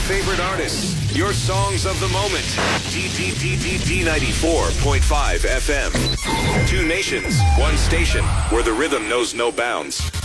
favorite artists. Your songs of the moment. D94.5 FM. Two nations, one station, where the rhythm knows no bounds.